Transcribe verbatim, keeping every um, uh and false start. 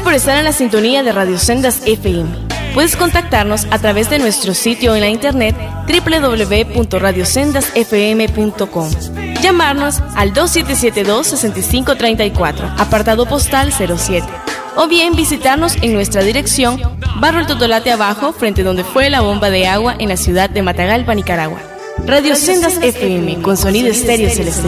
por estar en la sintonía de Radio Sendas F M. Puedes contactarnos a través de nuestro sitio en la internet doble u doble u doble u punto radio sendas f m punto com. Llamarnos al dos siete siete dos, seis cinco tres cuatro, apartado postal cero siete. O bien visitarnos en nuestra dirección, Barrio El Totolate Abajo, frente donde fue la bomba de agua en la ciudad de Matagalpa, Nicaragua. Radio Sendas F M, con sonido estéreo celestial.